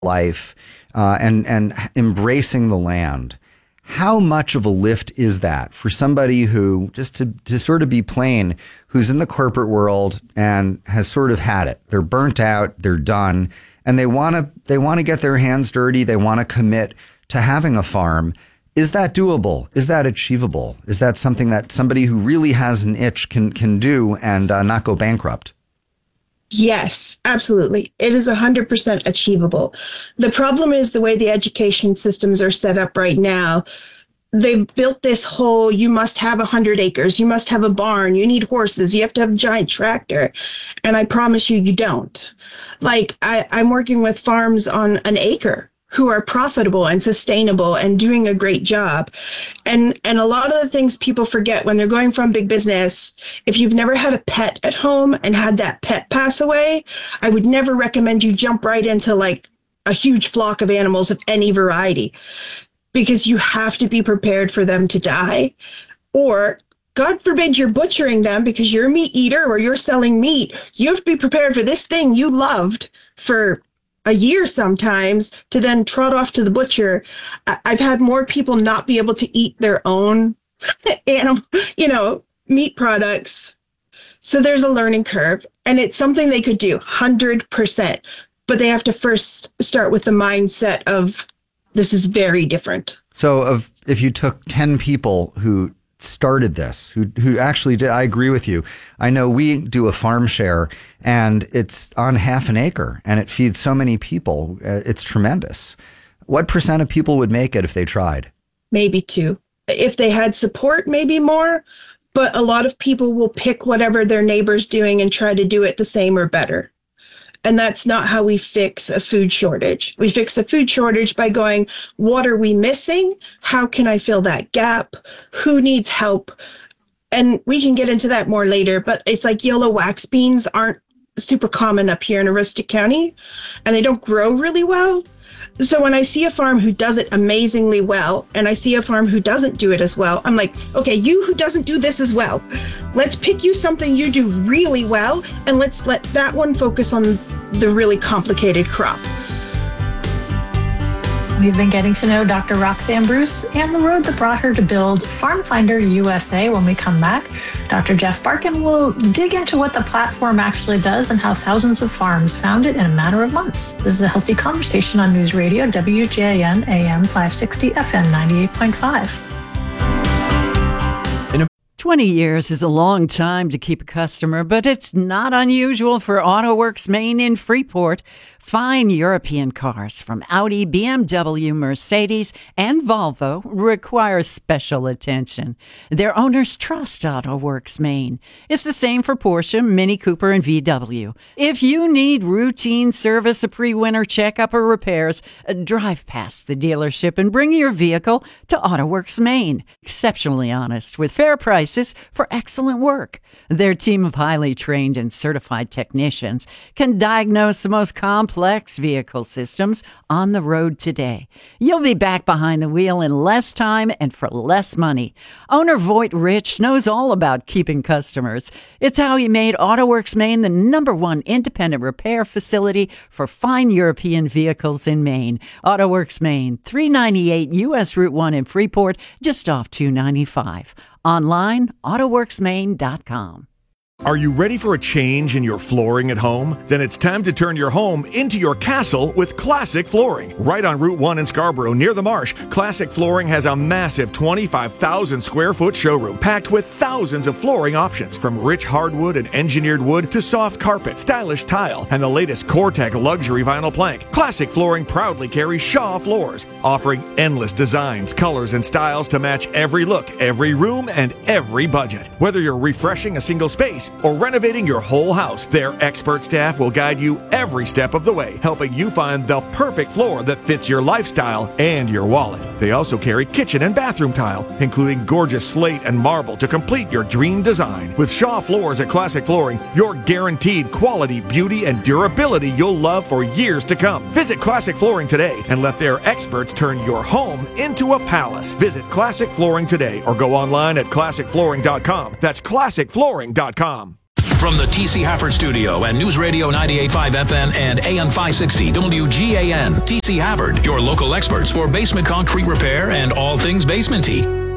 life and embracing the land. How much of a lift is that for somebody who, just to sort of be plain, who's in the corporate world and has sort of had it? They're burnt out, they're done, and they want to get their hands dirty. They want to commit to having a farm. Is that doable? Is that achievable? Is that something that somebody who really has an itch can do and not go bankrupt? Yes, absolutely. It is 100% achievable. The problem is the way the education systems are set up right now. They've built this whole, you must have 100 acres, you must have a barn, you need horses, you have to have a giant tractor. And I promise you, you don't. Like, I'm working with farms on an acre who are profitable and sustainable and doing a great job. And a lot of the things people forget when they're going from big business, if you've never had a pet at home and had that pet pass away, I would never recommend you jump right into like a huge flock of animals of any variety, because you have to be prepared for them to die. Or God forbid you're butchering them because you're a meat eater or you're selling meat. You have to be prepared for this thing you loved for a year sometimes to then trot off to the butcher. I've had more people not be able to eat their own animal, meat products. So there's a learning curve, and it's something they could do 100%, but they have to first start with the mindset of this is very different. So if you took 10 people who started this, who actually did, I agree with you. I know we do a farm share and it's on half an acre and it feeds so many people. It's tremendous. What percent of people would make it if they tried? Maybe 2. If they had support, maybe more. But a lot of people will pick whatever their neighbor's doing and try to do it the same or better. And that's not how we fix a food shortage. We fix a food shortage by going, what are we missing? How can I fill that gap? Who needs help? And we can get into that more later, but it's like yellow wax beans aren't super common up here in Aroostook County, and they don't grow really well. So when I see a farm who does it amazingly well, and I see a farm who doesn't do it as well, I'm like, okay, you who doesn't do this as well, let's pick you something you do really well, and let's let that one focus on the really complicated crop. We've been getting to know Dr. Roxanne Bruce and the road that brought her to build Farm Finder USA. When we come back, Dr. Jeff Barkin will dig into what the platform actually does and how thousands of farms found it in a matter of months. This is a healthy conversation on News Radio, WJN AM 560, FM 98.5. 20 years is a long time to keep a customer, but it's not unusual for AutoWorks Maine in Freeport. Fine European cars from Audi, BMW, Mercedes, and Volvo require special attention. Their owners trust AutoWorks Maine. It's the same for Porsche, Mini Cooper, and VW. If you need routine service, a pre-winter checkup, or repairs, drive past the dealership and bring your vehicle to AutoWorks Maine. Exceptionally honest, with fair prices for excellent work. Their team of highly trained and certified technicians can diagnose the most complex vehicle systems on the road today. You'll be back behind the wheel in less time and for less money. Owner Voight Rich knows all about keeping customers. It's how he made AutoWorks Maine the #1 independent repair facility for fine European vehicles in Maine. AutoWorks Maine, 398 U.S. Route 1 in Freeport, just off 295. Online, autoworksmaine.com. Are you ready for a change in your flooring at home? Then it's time to turn your home into your castle with Classic Flooring. Right on Route 1 in Scarborough, near the marsh, Classic Flooring has a massive 25,000 square foot showroom packed with thousands of flooring options, from rich hardwood and engineered wood to soft carpet, stylish tile, and the latest Core-Tech luxury vinyl plank. Classic Flooring proudly carries Shaw floors, offering endless designs, colors, and styles to match every look, every room, and every budget. Whether you're refreshing a single space or renovating your whole house, their expert staff will guide you every step of the way, helping you find the perfect floor that fits your lifestyle and your wallet. They also carry kitchen and bathroom tile, including gorgeous slate and marble to complete your dream design. With Shaw Floors at Classic Flooring, you're guaranteed quality, beauty, and durability you'll love for years to come. Visit Classic Flooring today and let their experts turn your home into a palace. Visit Classic Flooring today or go online at classicflooring.com. That's classicflooring.com. From the TC Hafford Studio and News Radio 98.5 FM and AM 560 WGAN, TC Hafford, your local experts for basement concrete repair and all things basement-y.